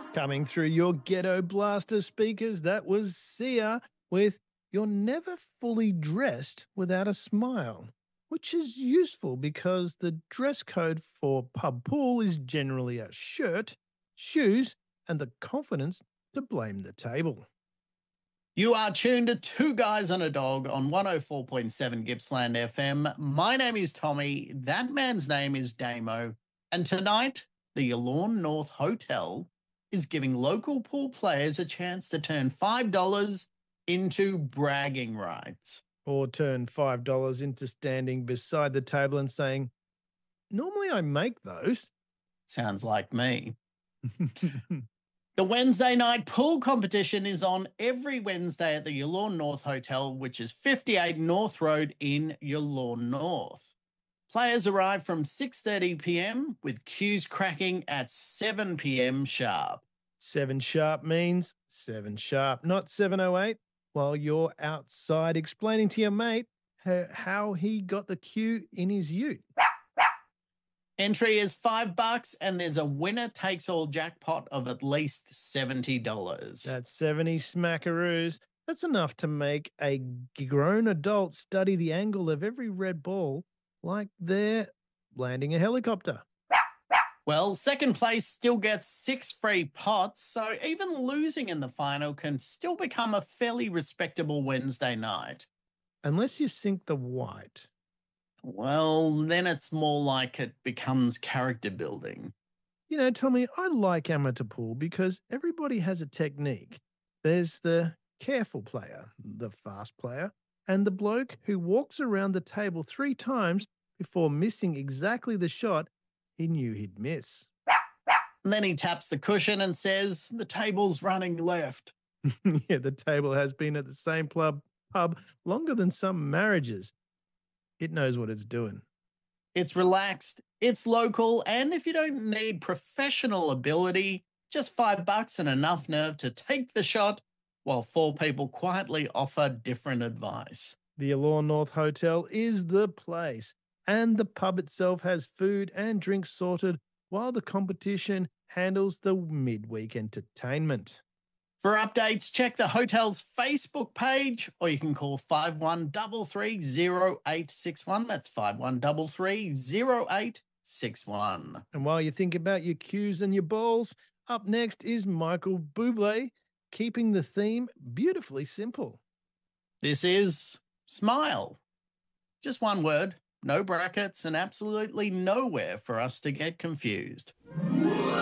Coming through your ghetto blaster speakers, that was Sia with You're Never Fully Dressed Without a Smile, which is useful because the dress code for pub pool is generally a shirt, shoes, and the confidence to blame the table. You are tuned to Two Guys and a Dog on 104.7 Gippsland FM. My name is Tommy. That man's name is Damo. And tonight, the Yallourn North Hotel is giving local pool players a chance to turn $5 into bragging rights. Or turn $5 into standing beside the table and saying, Normally I make those. Sounds like me. The Wednesday night pool competition is on every Wednesday at the Yallourn North Hotel, which is 58 North Road in Yallourn North. Players arrive from 6:30 p.m. with queues cracking at 7 p.m. sharp. 7 sharp means 7 sharp, not 7:08, while you're outside explaining to your mate how he got the cue in his ute. Entry is $5 and there's a winner-takes-all jackpot of at least $70. That's 70 smackaroos. That's enough to make a grown adult study the angle of every red ball like they're landing a helicopter. Well, second place still gets 6 free pots, so even losing in the final can still become a fairly respectable Wednesday night. Unless you sink the white. Well, then it's more like it becomes character building. You know, Tommy, I like amateur pool because everybody has a technique. There's the careful player, the fast player, and the bloke who walks around the table 3 times before missing exactly the shot he knew he'd miss. And then he taps the cushion and says, the table's running left. Yeah, the table has been at the same pub longer than some marriages. It knows what it's doing. It's relaxed, it's local, and if you don't need professional ability, just $5 and enough nerve to take the shot while 4 people quietly offer different advice. The Yallourn North Hotel is the place, and the pub itself has food and drinks sorted while the competition handles the midweek entertainment. For updates, check the hotel's Facebook page, or you can call 5133-0861. That's 5133-0861. And while you think about your cues and your bowls, up next is Michael Bublé, keeping the theme beautifully simple. This is Smile. Just one word, no brackets, and absolutely nowhere for us to get confused.